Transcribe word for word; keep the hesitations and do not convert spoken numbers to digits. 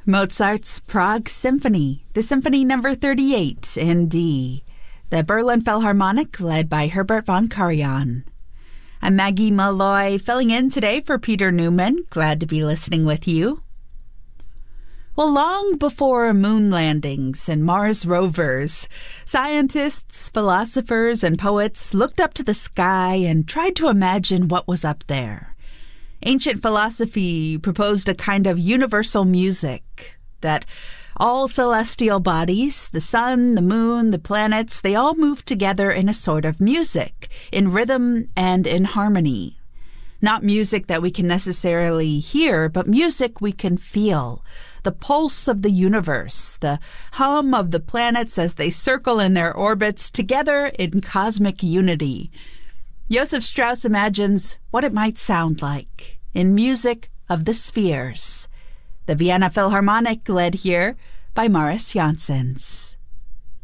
Mozart's Prague Symphony, the Symphony Number thirty-eight in D, the Berlin Philharmonic led by Herbert von Karajan. I'm Maggie Malloy, filling in today for Peter Newman. Glad to be listening with you. Well, long before moon landings and Mars rovers, scientists, philosophers, and poets looked up to the sky and tried to imagine what was up there. Ancient philosophy proposed a kind of universal music that all celestial bodies, the sun, the moon, the planets, they all move together in a sort of music, in rhythm and in harmony. Not music that we can necessarily hear, but music we can feel. The pulse of the universe, the hum of the planets as they circle in their orbits together in cosmic unity. Joseph Strauss imagines what it might sound like in music of the spheres. The Vienna Philharmonic led here by Maurice Janssens.